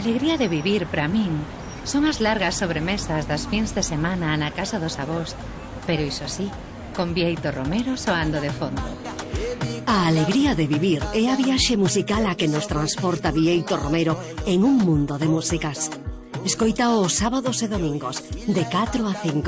alegría de vivir, para min, son as largas sobremesas das fins de semana na casa dos avós, pero iso sí, con Bieito Romero soando de fondo. A alegría de vivir é a viaxe musical a que nos transporta Bieito Romero en un mundo de músicas. Escoita os sábados e domingos, de 4 a 5.